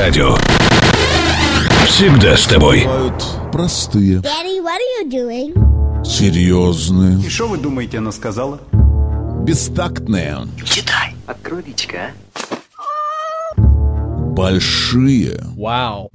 радио. Всегда с тобой. Бывают простые, Daddy, what are you doing? серьезные, И что вы думаете, она сказала? бестактные, Читай. Открой личка, большие. Wow.